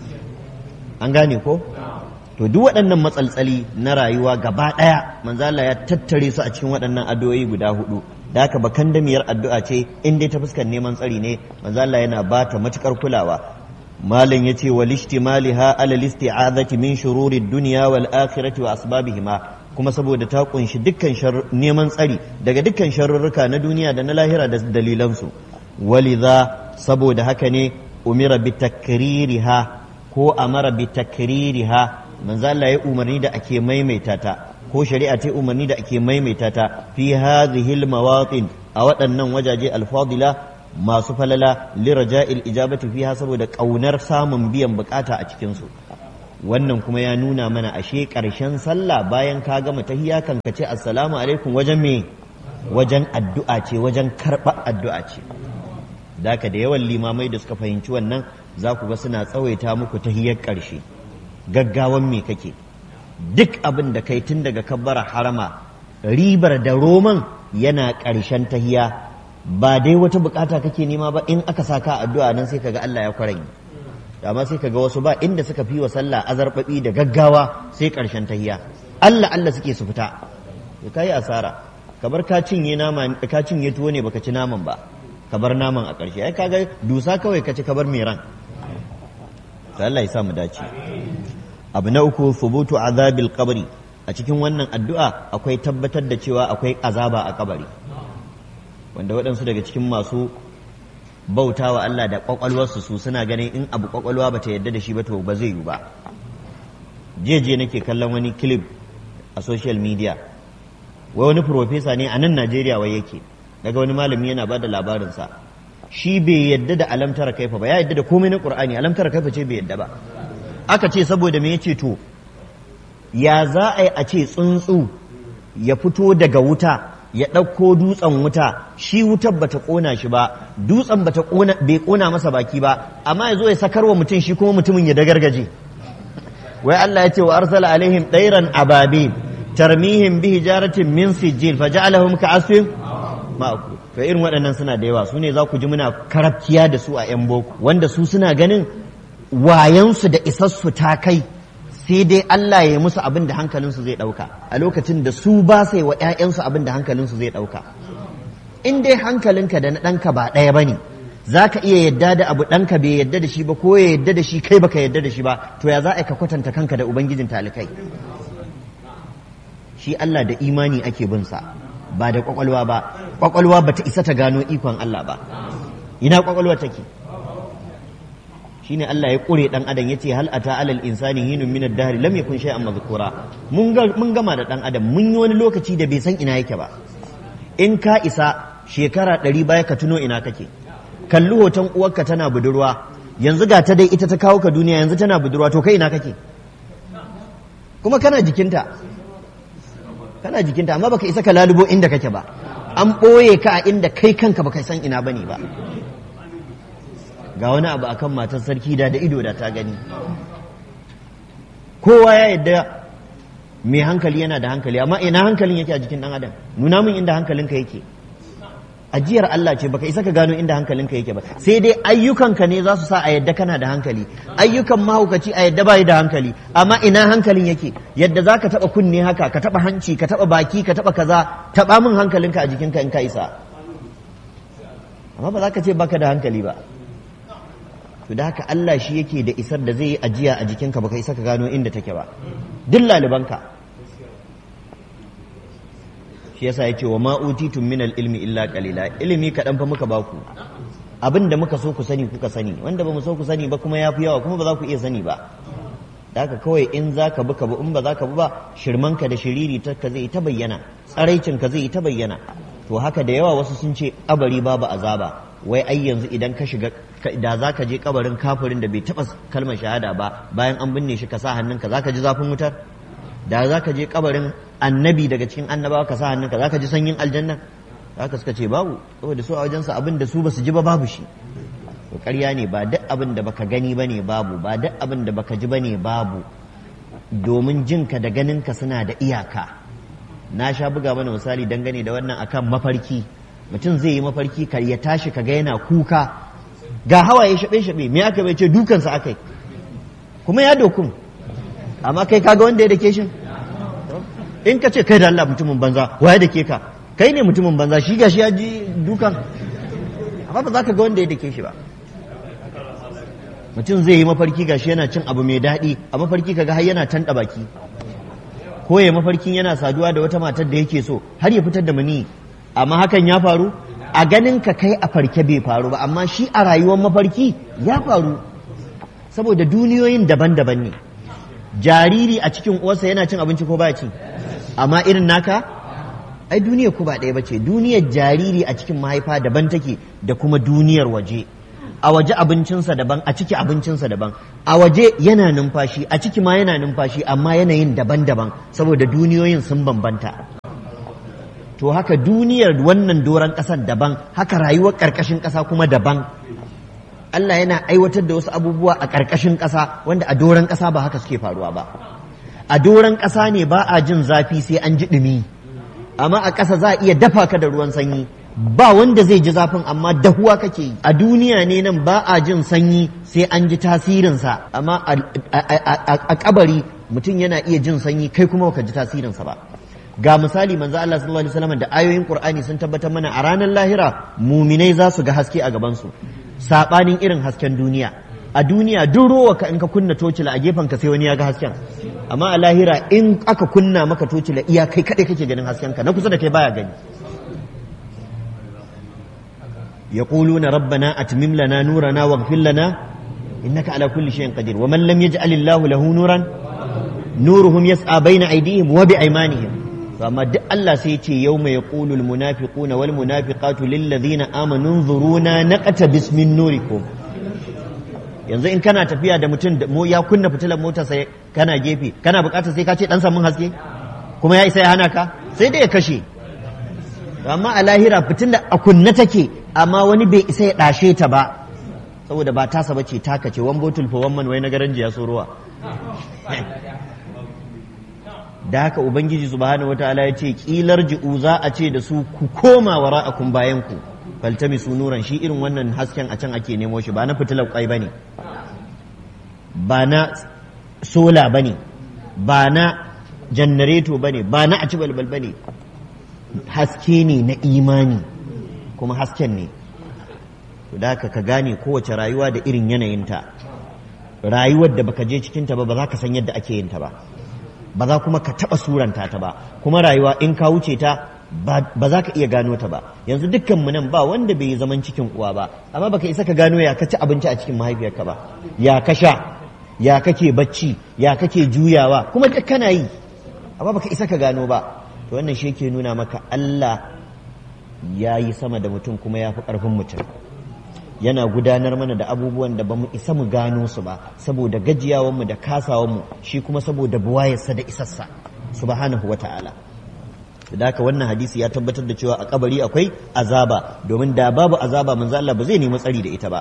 An gane ko? To duk waɗannan matsaltsali na rayuwa gaba ɗaya manzo Allah ya tattare su a cikin waɗannan addu'o'i guda 4. Da haka bakan damiyar addu'a ce, in dai ta fuskar neman tsari ne, manzo Allah yana ba ta matukar kulawa. Malam yace wal ishtimaliha ala al-isti'azati min shururi ad-dunya wal akhirati wa asbabihima, kuma saboda ta kunshi dukkan neman tsari daga dukkan sharurruka na duniya da na lahira da dalilansu. Walidha, saboda haka ne umira bi takririha ko amara bi takririha, manzo Allah ya umarni da ake maimaita ta, ko shari'a ta umarni da ake maimaita ta fi hadhihi almawatin, a waɗannan wajaje alfadila masu falala liraja'il ijabati fiha saboda kaunar samun biyan bukata a cikin su wannan kuma ya nuna mana ashe karshen sallah bayan ka gama tahiyya kan ka ce assalamu alaikum wajen me wajen addu'a ce wajen karɓar addu'a ce daka da yawan limamai da suka fahimci wannan za ku ga suna tsawaita muku tahiyyar ƙarshe gaggawan me kake duk abin da kai tun daga kabbara harama ribar da roman yana ƙarshen tahiya ba dai wata bukata kake nema ba in aka saka addu'a nan sai kaga Allah ya kwarai amma sai kaga wasu ba inda suka fi wa sallah azarbabi da gaggawa sai ƙarshen tahiya Allah suke su fita kai asara kabar ka cinye tuwo ne baka ci naman ba kabar naman a ƙarshe ai kaga dusa kawai ka ci kabar mai ran to Allah ya sa mu dace abu na uku thubutu azabil qabri a cikin wannan addu'a akwai tabbatar da cewa akwai azaba a kabari wanda waɗansu daga cikin masu bautawa Allah da kwakwalwarsu su suna ganin in abu kwakwalwa bata yadda da shi ba to ba zai yi ba jeje nake kallon wani clip a social media wai wani profesa ne a nan Najeriya wai yake daga wani malami yana bada labarinsa shi bai yadda da alamtar kaifa ba ya yadda da komai na Qur'ani alamtar kaifa ce bai yadda ba aka ce saboda me yace to ya za a yi a ce tsuntsu ya fito daga wuta ya ɗauko dutsen wuta shi wutar bata ƙona shi ba dutsen bai ƙona masa baki ba amma ya zo ya sakarwa mutum shi kuma mutumin ya dagargaje wai Allah ya ce wa arsala alaihim ɗairan ababil tarmihim bi hijaratin min sijil faja'alahum ka'asfin ma'kul to irin waɗannan suna da yawa su ne za ku ji muna karabkiya da su a yan boko wanda su suna ganin wayansu da isassu ta kai sai dai Allah ya yi musu abin da hankalinsu zai ɗauka a lokacin da su ba sai wa ‘ya'yansu abin da hankalinsu zai ɗauka in dai hankalinka da na ɗanka ba ɗaya ba ne za ka iya yadda da abu ɗanka bai yadda da shi ba ko ya yadda da shi kai baka yadda da shi ba to ya za a ka kwatanta kanka da ubangijin talikai shi Allah da imani ake bin sa ba da kwakwalwa ba kwakwalwa ba ta isa ta gano ikon Allah ba ina kwakwalwa take shine Allah ya kure dan adam yace hal ata alal insani hinun min ad-dahr lam yakun shay'an madhkura mun gama da dan adam mun yi wani lokaci da bai san ina yake ba in ka isa shekara 100 baya ka tuno ina kake kalli hoton uwarka tana budurwa yanzu ga ta dai ita ta kawo ka duniya yanzu tana budurwa to kai ina kake kuma kana jikinta amma baka isa ka lalubo inda kake ba an ɓoye ka a inda kai kanka baka san ina bane ba ga wani abu akan matar sarki da ido da ta gani kowa ya yadda mai hankali yana da hankali amma ina hankalin yake a jikin dan adam nuna min inda hankalinka yake ajiyar Allah ce baka isa ka gano inda hankalinka yake ba sai dai ayyukanka ne za su sa a yadda kana da hankali ayyukan mahaukaci a yadda bai da hankali amma ina hankalin yake yadda za ka taɓa kunne haka ka taɓa hanci ka taɓa baki ka taɓa kaza taɓa min hankalinka a jikinka in ka isa amma ba za ka ce baka da hankali ba to da haka Allah shi yake da isar da zai yi ajiya a jikinka baka isa ka gano inda take ba duk lalibanka shi yasa yace wa ma utitum min ilmi illa qalila ilimi kadan fa muka baku abinda muka so ku sani kuka sani wanda bamu so ku sani ba kuma yafi yawa kuma ba za ku iya sani ba haka kawai in zaka bi ka bi in ba zaka bi ba shirmanka da shiriri ka zai ta bayyana tsaraicin ka zai ta bayyana to haka da yawa wasu sun ce kabari babu azaba wai ai yanzu idan ka shiga da zaka je kabarin kafirin da bai taba kalmar shahada ba bayan an binne shi ka sa hannunka zaka ji zafin wutar da zaka je kabarin annabi daga cikin annabawa ka sa hannunka zaka ji sanyin aljanna haka suka ce babu saboda su a wajensa abin da su basu ji ba babu shi to ƙarya ne ba duk abin da baka gani bane babu ba duk abin da baka ji bane babu domin jinka da ganinka suna da iyaka na sha buga mana misali dangane da wannan akan mafarki mutum zai yi mafarki kar ya tashi kaga yana kuka ga hawaye shabe-shabe me aka bai ce dukansa akai kuma ya dokun amma kai kaga wanda ya dake shi in ka ce kai da Allah mutumin banza waye dake ka kai ne mutumin banza shi gashi ya ji dukan amma ba za ka ga wanda ya dake shi ba mutum zai yi mafarki gashi yana cin abu mai daɗi a mafarki kaga har yana tanda baki ko ya mafarkin yana saduwa da wata matar da yake so har ya fitar da mani amma hakan ya faru a ganin ka kai a farke bai faru ba amma shi a rayuwar mafarki ya faru saboda duniyoyin daban-daban ne jariri a cikin uwarsa yana cin abinci ko baya ci amma irin naka ai duniyar ku ba ɗaya bace. Duniyar jariri a cikin mahaifa daban take da kuma duniyar waje. A waje abincinsa daban, a ciki abincinsa daban. A waje yana numfashi, a ciki ma yana numfashi, amma yanayin daban-daban saboda duniyoyin sun bambanta. To haka duniyar wannan doron ƙasar daban, haka rayuwar ƙarƙashin ƙasa kuma daban. Allah yana aiwatar da wasu abubuwa a ƙarƙashin ƙasa wanda a doron ƙasa ba haka suke faruwa ba. A doron ƙasa ne ba a jin zafi sai an ji ɗumi, amma a ƙasa za a iya dafa ka da ruwan sanyi. Ba wanda zai ji zafin amma dahuwa kake yi. A duniya ne nan ba a jin sanyi sai an ji tasirinsa, amma a kabari mutum yana iya jin sanyi kai kuma baka ji tasirinsa ba. Ga misali manzo Allah sallallahu alaihi wasallam da ayoyin Qur'ani sun tabbatar mana a ranar lahira muminai za su ga haske a gaban su, sabanin irin hasken duniya. A duniya duk rowa ka in ka kunna tocila a gefen ka sai wani ya ga hasken, amma a lahira in aka kunna maka tocila iya kai kadai kake ganin hasken ka, na kusa da kai baya gani. يقولون ربنا أتمم لنا نورنا واغفر لنا إنك على كل شيء قدير ومن لم يجعل الله له نورا نورهم يسعى بين أيديهم وبأيمانهم فما الله سيتي يوم يقول المنافقون والمنافقات للذين آمنوا انظرونا نقتبس من نوركم. yanzu in kana tafiya da mutum ya kunna fitilar mota sai kana gefe kana bukatar sai ka ce dan samun haske kuma ya isa ya hana ka sai dai ya kashe. Amma a lahira fitilar a kunna take amma wani bai isa ya ɗashe ta ba saboda ba tasa bace taka ce one bottle for one man wai na garanji ya so ruwa. Da haka ubangiji subhanahu wataala ya ce kilar ji'u za a ce da su ku koma wara'akum bayan ku faltamisu nuran. Shi irin wannan hasken a can ake nemo shi, ba na fitilar kwai bane, ba na sola bane, ba na janareto bane, ba na aci balbal bane. Haske ne na imani kuma hasken ne. Da ka gane kowace rayuwa da irin yanayinta. Rayuwar da baka je cikinta ba za ka san yadda ake yin ta ba za kuma ka taɓa suranta ta ba. Kuma rayuwa in ka wuce ta ba za ka iya gano ta ba. Yanzu dukkanmu nan ba wanda bai yi zaman cikin uwa ba, amma baka isa ka gano ya ka ci abinci a cikin mahaifiyarka ba, ya ka sha, ya kake bacci, ya kake juyawa, kuma duk kana yi amma baka isa ka gano ba. To wannan shi ke nuna maka Allah ya yi sama da mutum kuma ya fi ƙarfin mutum, yana gudanar mana da abubuwan da ba mu isa mu gano su ba saboda gajiyawanmu da kasawanmu, shi kuma saboda buwayarsa da isassa subhanahu wa ta'ala. Da haka wannan hadisi ya tabbatar da cewa a kabari akwai azaba, domin da babu azaba manzo Allah ba zai nemi tsari da ita ba.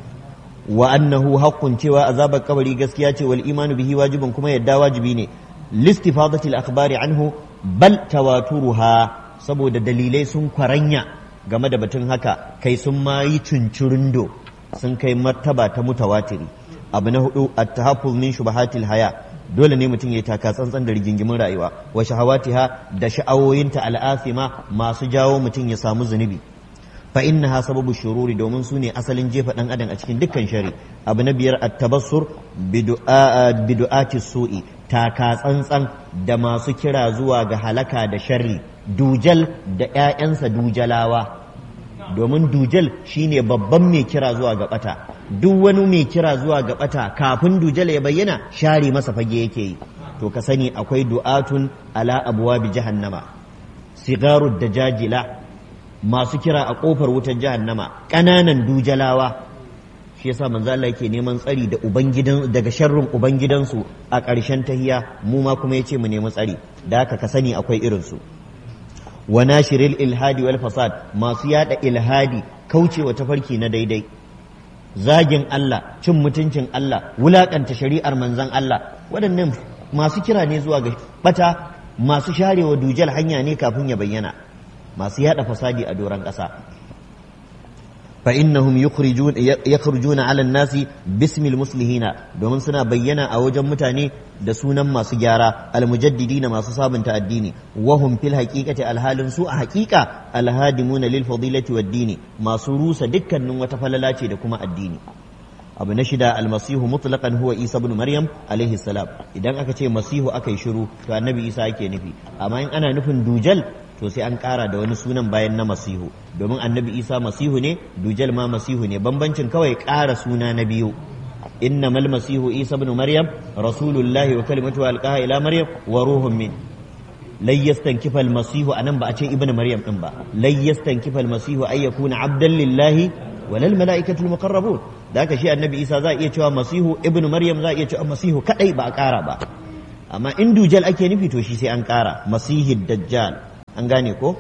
Wa annahu haqqun, cewa azabar kabari gaskiya ce, wal imanu bihi wajibun, kuma yadda wajibi ne. Listifadati al-akhbari anhu bal tawaturuha, saboda dalilai sun kwaranya game da batun haka, kai sun ma yi cincirindo, sun kai martaba ta mutawatiri. Abu na hudu at-tahaffuz min shubahatil haya, dole ne mutum ya taka tsantsan da rigingimin rayuwa, wa shahawatiha, da sha'awoyinta al'asima masu jawo mutum ya samu zunubi. Fa innaha sababu shururi, domin su ne asalin jefa dan adam a cikin dukkan shari. Abu na biyar at-tabassur bidu'ati su'i, taka tsantsan da masu kira zuwa ga halaka da sharri. Dujal da ‘ya'yansa dujalawa, domin dujal shine babban mai kira zuwa ga ɓata. Duk wani mai kira zuwa ga ɓata kafin dujal ya bayyana share masa fage yake yi. To ka sani akwai du'atun ala abwabi jahannama, sigaru da jajila, masu kira a ƙofar wutar jahannama, ƙananan dujalawa. Shi yasa manzo Allah yake neman tsari da daga sharrin ubangidansu a ƙarshen tahiya, mu ma kuma yace mu nemi tsari. Da haka ka sani akwai irin su. Wa nashiril ilhadi wal fasad, masu yada ilhadi, kaucewa tafarki na daidai, zagin Allah, cin mutuncin Allah, wulakanta shari'ar manzon Allah. Waɗannan masu kira ne zuwa ga bata, masu sharewa dujal hanya ne kafin ya bayyana, masu yada fasadi a doron ƙasa. فإنهم يخرجون على الناس باسم المصلحين, domin suna bayyana a wajen mutane da sunan masu gyara, almujaddidina masu sabunta addini, wahum fil haqiqati alhalin su a haqiqa alhadimuna lil fadilati wad dini, masu rusa dukkanin wata falala ce da kuma addini. Abu na shida almasihu mutlaqan huwa Isa ibn Maryam alaihi salam. Idan aka ce masihu aka yi shiru to annabi Isa ake nufi, amma in ana nufin dujal to sai an ƙara da wani sunan bayan na masihu, domin annabi Isa masihu ne, dujal ma masihu ne, bambancin kawai ƙara suna na biyu. innamal masihu Isa ibn Maryam rasulullahi wa kalimatuhu alqaha ila Maryam wa ruhun min. lai yastankifa almasihu anan ba a ce ibnu maryam din ba lai yastankifa almasihu ay yakuna abdan lillahi walal malaikatu almuqarrabun da haka shi annabi isa za a iya cewa masihu ibnu maryam za a iya cewa masihu kadai ba a kara ba amma in dujal ake nufi to shi sai an kara masihid dajjal an gane ko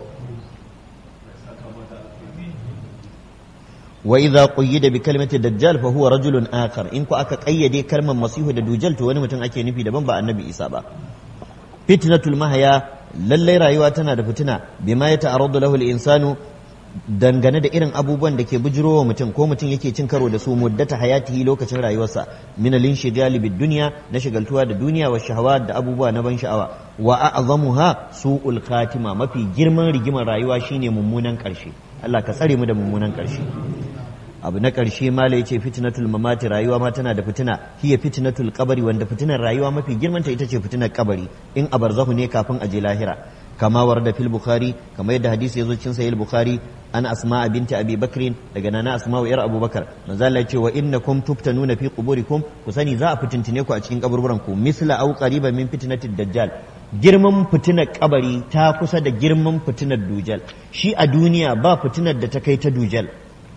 wa idza quyida bi kalimati dajjal fa huwa rajulun akhar in ku aka kayyade kalmar masihu da dujal to wani mutum ake nufi daban ba annabi isa ba fitnatul mahya lallai rayuwa tana da fitina bima ya ta'arradu lahu al-insanu dangane da irin abubuwan da ke bujirowa mutum ko mutum yake cin karo da su muddata hayatihi lokacin rayuwarsa min al-inshigali bid dunya na shigaltuwa da duniya wa shahawat da abubuwa na ban sha'awa wa a'zamuha su'ul khatima mafi girman rigimar rayuwa shine mummunan karshe Allah ka tsare mu da mummunan karshe abu na karshe mala yace fitnatul mamati rayuwa ma tana da fitina hiya fitnatul qabri wanda fitinar rayuwa mafi girman ta ita ce fitinar kabari in a barzahu ne kafin aje lahira kama warda fil bukhari kama yadda hadisi yazo cikin sahih bukhari an asma binti abi bakrin daga nana asma yar abubakar manzo Allah yace wa innakum tuftanuna fi quburikum ku sani za a fitintine ku a cikin kaburburan ku misla au qariban min fitnatid dajjal girman fitinar kabari ta kusa da girman fitinar dujal shi a duniya ba fitinar da ta kai ta dujal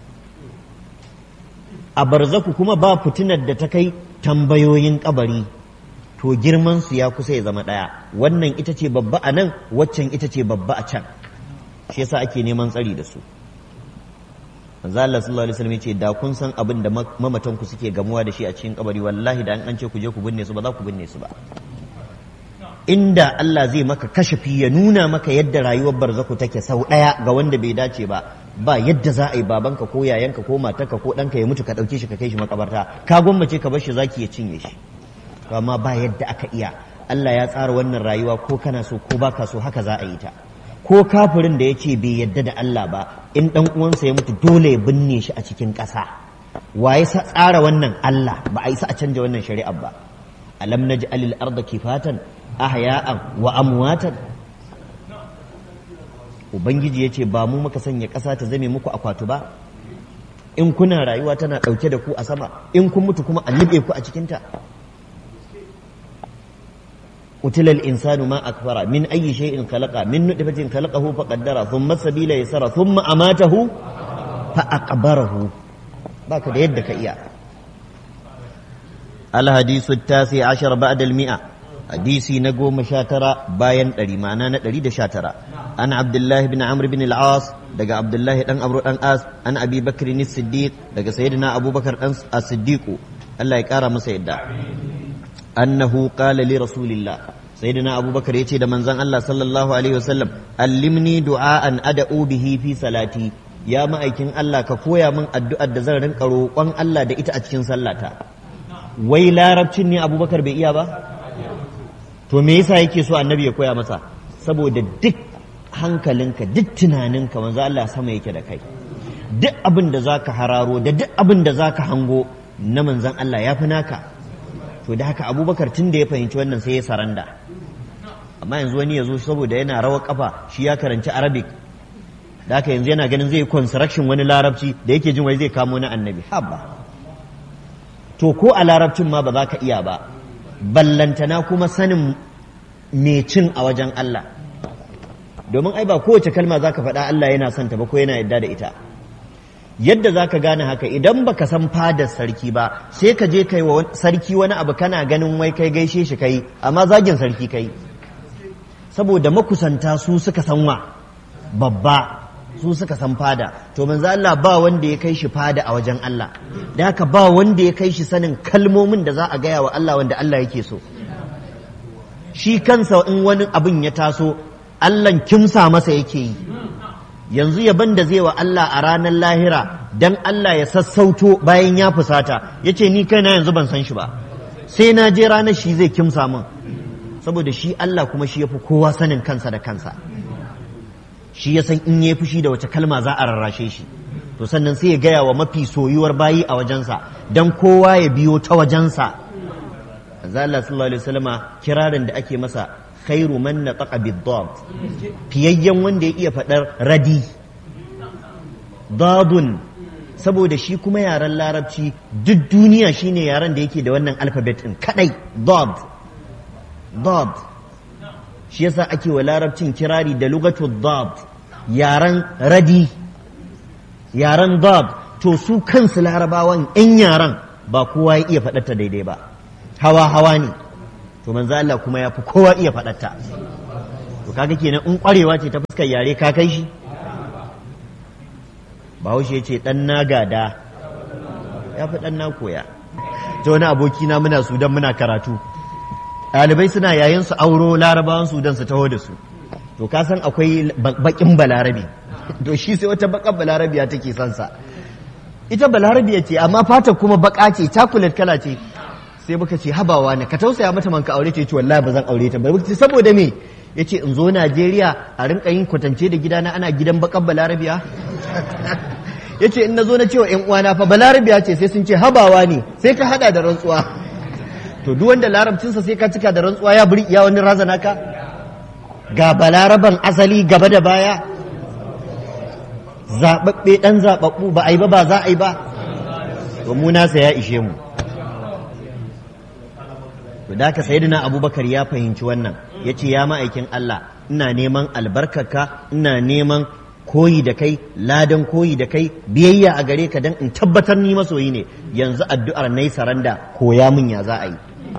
a barzaku kuma ba fitinar da ta kai tambayoyin kabari to girman su ya kusa ya zama daya wannan ita ce babba a nan waccan ita ce babba a can shi yasa ake neman tsari da su manzo Allah sallallahu alaihi wasallam yace da kun san abin da mamatan ku suke gamuwa da shi a cikin kabari wallahi da an ce ku je ku binne su ba za ku binne su ba inda Allah zai maka kashafi ya nuna maka yadda rayuwar barzaku take sau daya ga wanda bai dace ba yadda za a yi babanka ko yayanka ko matarka ko ɗanka ya mutu ka ɗauke shi ka kai shi makabarta ka gwammace ka bar shi zaki ya cinye shi amma ba yadda aka iya Allah ya tsara wannan rayuwa ko kana so ko baka so haka za a yi ta ko kafirin da ya ce bai yadda da Allah ba in ɗan uwansa ya mutu dole ya binne shi a cikin ƙasa waye sa tsara wannan Allah ba a isa a canja wannan shari'ar ba alam naj'alil arda kifatan ahya'an wa amwatan ubangiji yace ba mu muka sanya ƙasa ta zame muku akwatu ba in kuna rayuwa tana ɗauke da ku a sama in kun mutu kuma a libe ku a cikinta قتل الإنسان ما أكفر من أي شيء خلق من نطفة خلقه فقدره ثم السبيل يسر ثم أماته فأقبره باك ده يدك إياه الحديث التاسع عشر بعد المئة حديثي نقو مشاترة باين أري معنا نتري دشاترة أنا عبد الله بن عمرو بن العاص دقى عبد الله بن عمرو بن العاص أنا أبي بكر الصديق دقى سيدنا أبو بكر الصديق الله يكرم سيدنا أنه قال لرسول الله سيدنا أبو بكر يتي ده منزان الله صلى الله عليه وسلم علمني دعاء أدعو به في صلاتي يا ما أيكين الله كفويا من الدعاء دزر رنقرو وان الله ده إتا أتكين صلاتا ويلا ربتني أبو بكر بإيا با to me yasa yake so annabi ya koya masa saboda duk hankalinka duk tunaninka manzo Allah sama yake da kai duk abin da zaka hararo da duk abin da zaka hango na manzon Allah yafi naka to da haka abubakar tun da ya fahimci wannan sai ya saranda amma yanzu wani ya zo saboda yana rawar kafa shi ya karanci arabic da haka yanzu yana ganin zai construction wani larabci da yake jin wai zai kamo na annabi haba to ko a larabcin ma ba za ka iya ba ballantana kuma sanin me cin a wajen Allah domin ai ba kowace kalma za ka faɗa Allah yana son ta ba ko yana yadda da ita yadda za ka gane haka idan baka san fadar sarki ba sai ka je kai wa sarki wani abu kana ganin wai kai gaishe shi kai amma zagin sarki kai saboda makusanta su suka san wa babba su suka san fada to manzo Allah ba wanda ya kai shi fada a wajen Allah da haka ba wanda ya kai shi sanin kalmomin da za a gaya wa Allah wanda Allah yake so shi kansa in wani abin ya taso Allah kimsa masa yake yi yanzu yaban da zai wa Allah a ranar lahira dan Allah ya sassauto bayan ya fusata yace ni kaina yanzu ban san shi ba sai na je ranar shi zai kimsa min saboda shi Allah kuma shi yafi kowa sanin kansa da kansa shi ya san in yayi fushi da wace kalma za a rarrashe shi to sannan sai ya gaya wa mafi soyuwar bayi a wajensa dan kowa ya biyo ta wajensa manzo Allah sallallahu alaihi wasallama kirarin da ake masa khairu man nataqa bid-dad fiyayyen wanda ya iya fadar radi dadun saboda shi kuma yaren larabci duk duniya shine yaren da yake da wannan alphabet din kadai dad shi yasa ake wa larabcin kirari da lugatul dad, yaran radi, yaran dad. To su kansu larabawan yan yaran ba kowa ya iya faɗarta daidai ba, hawa ne. To manzo Allah kuma ya fi kowa iya faɗarta. To kaga kenan in ƙwarewa ce ta fuskar yare ka kai shi. Bahaushe ya ce ɗan na gada ya fi ɗan na koya. Ta wani abokina muna Sudan muna karatu, ɗalibai suna yayin su auro larabawan Sudan su taho da su. To ka san akwai baƙin balarabi, to shi sai wata baƙar balarabiya take son sa. Ita balarabiya ce amma fata kuma baƙa ce, chocolate kala ce. Sai muka ce habawa ne ka tausaya mata man ka aure ta, yace wallahi ba zan aure ta ba. Saboda me? Yace in zo Najeriya a rinka yin kwatance da gidana ana gidan baƙar balarabiya. Yace in nazo na cewa ƴan uwana fa balarabiya ce sai sun ce habawa ne, sai ka hada da rantsuwa. To duk wanda larabcinsa sai ka cika da rantsuwa ya wani razana ka? Ga balaraban asali gaba da baya, zaɓaɓɓe ɗan zaɓaɓɓu, ba a yi ba za a yi ba. To mu nasa ya ishe mu. To da ka sayyidina Abubakar ya fahimci wannan, ya ce ya ma'aikin Allah, ina neman albarkarka, ina neman koyi da kai, ladan koyi da kai, biyayya a gare ka don in tabbatar ni masoyi ne. Yanzu addu'ar nayi saranda, koya min ya za a yi.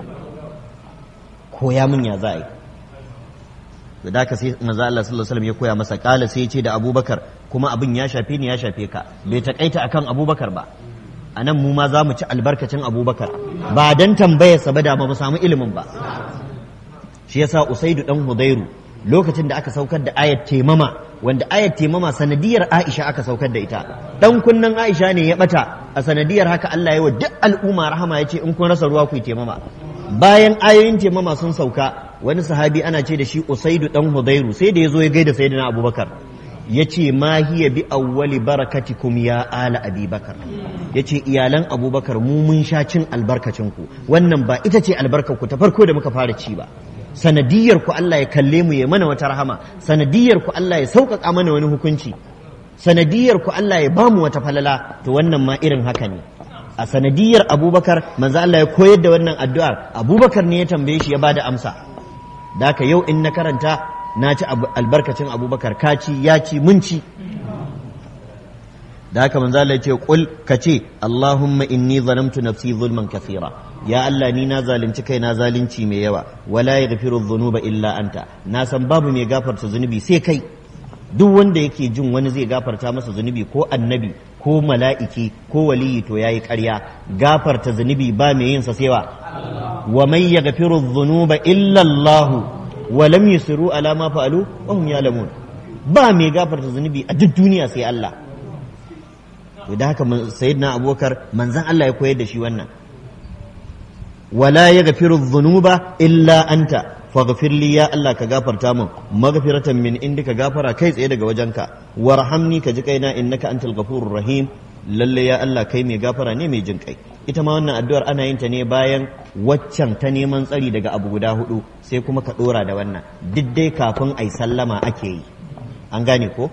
Koya min ya za a yi. To da ka sai manzo Allah sallallahu alaihi wasallam ya koya masa, kala sai ya ce da Abubakar, kuma abin ya shafe ni ya shafe ka, bai takaita akan Abubakar ba. A nan mu ma za mu ci albarkacin Abubakar, ba dan tambayarsa ba da ba mu samu ilimin ba. Shi yasa Usaidu dan Hudairu lokacin da aka saukar da ayat temama, wanda ayat temama sanadiyar Aisha aka saukar da ita, dan kunnan Aisha ne ya bata, a sanadiyar haka Allah ya wa duk al'umma rahama, ya ce in kun rasa ruwa ku yi temama. Bayan ayoyin temama sun sauka, wani sahabi ana ce da shi Usaidu dan Hudairu sai da ya zo ya gaida sayyidina Abubakar, ya ce ma hiya bi awwali barakatikum ya ala Abi Bakar, ya ce iyalan Abubakar mu mun sha cin albarkacinku, wannan ba ita ce albarkarku ta farko da muka fara ci ba. Sanadiyar ku Allah ya kalle mu ya mana wata rahama, sanadiyar ku Allah ya sauƙaƙa mana wani hukunci, sanadiyar ku Allah ya bamu wata falala. To wannan ma irin haka ne, a sanadiyar Abubakar manzo Allah ya koyar da wannan addu'ar, Abubakar ne ya tambaye shi ya bada amsa. Da haka yau in na karanta na ci albarkacin Abubakar, ka ci ya ci mun ci. Da haka manzo Allah ya ce qul kace Allahumma inni zalamtu nafsi zulman kathira, ya Allah ni na zalunci kai na zalunci mai yawa, wala yaghfiru dhunuba illa anta, na san babu mai gafarta zunubi sai kai. Duk wanda yake jin wani zai gafarta masa zunubi, ko annabi ko mala'iki ko waliyi, to yayi ƙarya. Gafarta zunubi ba mai yin sa sai wa man yaghfiru dhunuba illa Allah wa lam yusiru ala ma fa'alu wa hum ya'lamun. Ba mai gafarta zunubi a duk duniya sai Allah. To da haka sayyidina Abubakar manzon Allah ya koyar da shi wannan, wala yaghfiru dhunuba illa anta faghfir li, ya Allah ka gafarta min, maghfiratan min indika, gafara kai tsaye daga wajenka, warhamni ka ji kaina innaka antal ghafurur rahim, lalle ya Allah kai mai gafara ne mai jin kai. Ita ma wannan addu'ar ana yin ta ne bayan waccan ta neman tsari daga abu guda hudu, sai kuma ka dora da wannan, duk dai kafin ai sallama ake yi. An gane ko?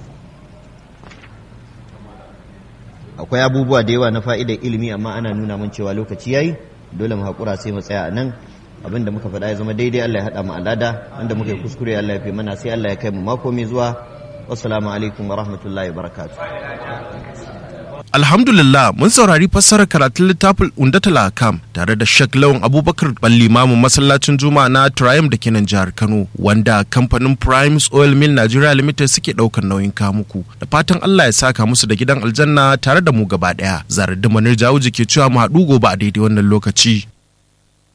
Akwai abubuwa da yawa na fa'idar ilimi, amma ana nuna mun cewa lokaci yayi, dole mu haƙura sai mu tsaya a nan. Abin da muka faɗa ya zama daidai, Allah ya haɗa mu alada, wanda muka yi kuskure Allah ya fi mana, sai Allah ya kai mu mako mai zuwa. Wassalamu alaikum wa rahmatullahi wa barakatuh. Alhamdulillah, mun saurari fassarar karatun littafin Undatul Ahkam tare da Sheikh Lawan Abubakar Ballimamu masallacin Juma'a na Triumph da ke nan jihar Kano, wanda kamfanin Primes Oil Mill Nigeria Limited suke daukar nauyin kamuku. Da fatan Allah ya saka musu da gidan aljanna tare da mu gaba daya. Zarar da Manir Jawuji ke cewa mu haɗu gobe a daidai wannan lokaci.